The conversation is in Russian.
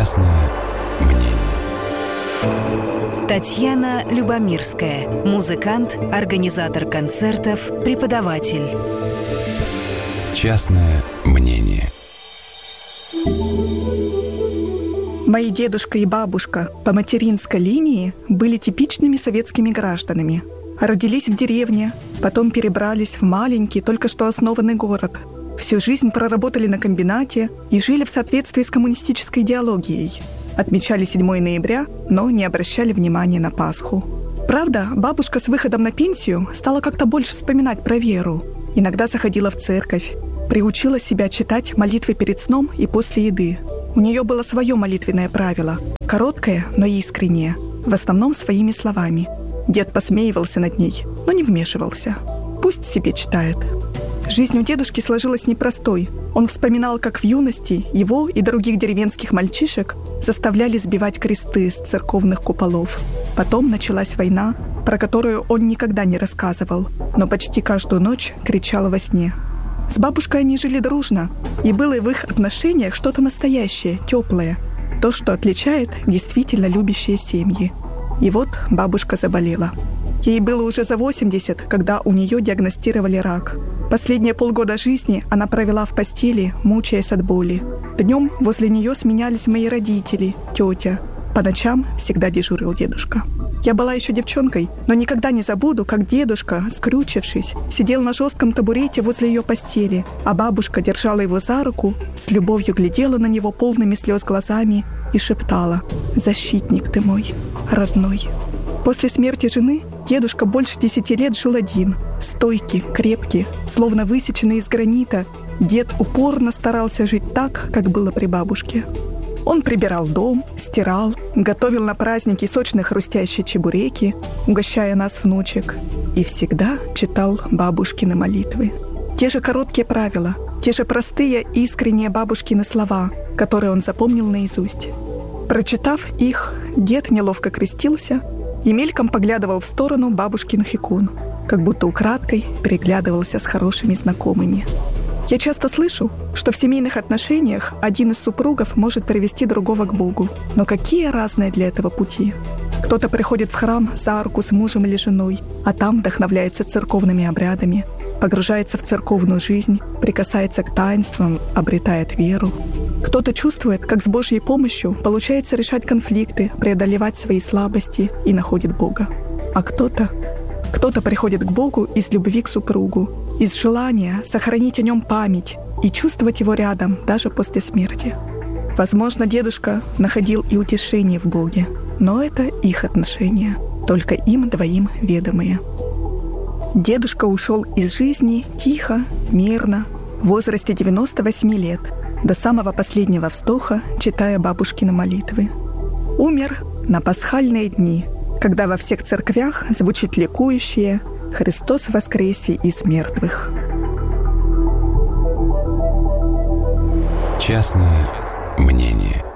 Частное мнение. Татьяна Любомирская. Музыкант, организатор концертов, преподаватель. Частное мнение. Мои дедушка и бабушка по материнской линии были типичными советскими гражданами. Родились в деревне, потом перебрались в маленький, только что основанный город. Всю жизнь проработали на комбинате и жили в соответствии с коммунистической идеологией. Отмечали 7 ноября, но не обращали внимания на Пасху. Правда, бабушка с выходом на пенсию стала как-то больше вспоминать про веру. Иногда заходила в церковь, приучила себя читать молитвы перед сном и после еды. У нее было свое молитвенное правило, короткое, но искреннее, в основном своими словами. Дед посмеивался над ней, но не вмешивался. Пусть себе читает. Жизнь у дедушки сложилась непростой. Он вспоминал, как в юности его и других деревенских мальчишек заставляли сбивать кресты с церковных куполов. Потом началась война, про которую он никогда не рассказывал, но почти каждую ночь кричал во сне. С бабушкой они жили дружно, и было в их отношениях что-то настоящее, теплое. То, что отличает действительно любящие семьи. И вот бабушка заболела. Ей было уже за 80, когда у нее диагностировали рак. Последние полгода жизни она провела в постели, мучаясь от боли. Днем возле нее сменялись мои родители, тетя. По ночам всегда дежурил дедушка. Я была еще девчонкой, но никогда не забуду, как дедушка, скрючившись, сидел на жестком табурете возле ее постели, а бабушка держала его за руку, с любовью глядела на него полными слез глазами и шептала: «Защитник ты мой, родной». После смерти жены дедушка больше 10 лет жил один, стойкий, крепкий, словно высеченный из гранита. Дед упорно старался жить так, как было при бабушке. Он прибирал дом, стирал, готовил на праздники сочные хрустящие чебуреки, угощая нас, внучек, и всегда читал бабушкины молитвы. Те же короткие правила, те же простые, искренние бабушкины слова, которые он запомнил наизусть. Прочитав их, дед неловко крестился и мельком поглядывал в сторону бабушкиных икон, как будто украдкой переглядывался с хорошими знакомыми. Я часто слышу, что в семейных отношениях один из супругов может привести другого к Богу. Но какие разные для этого пути? Кто-то приходит в храм за руку с мужем или женой, а там вдохновляется церковными обрядами, погружается в церковную жизнь, прикасается к таинствам, обретает веру. Кто-то чувствует, как с Божьей помощью получается решать конфликты, преодолевать свои слабости и находит Бога. А кто-то приходит к Богу из любви к супругу, из желания сохранить о нем память и чувствовать его рядом даже после смерти. Возможно, дедушка находил и утешение в Боге, но это их отношения, только им двоим ведомые. Дедушка ушел из жизни тихо, мирно, в возрасте 98 лет, до самого последнего вздоха, читая бабушкины молитвы. Умер на пасхальные дни, когда во всех церквях звучит ликующее «Христос воскресе из мертвых». Частное мнение.